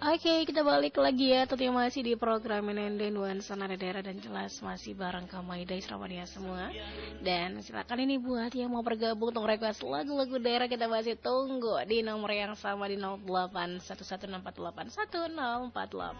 Oke, kita balik lagi ya. Tentunya masih di program Nenden Nuansa Nada Daerah dan jelas masih bareng Kamaida Isramania semua. Dan silakan ini buat yang mau bergabung untuk request lagu-lagu daerah, kita masih tunggu di nomor yang sama di 081164810048.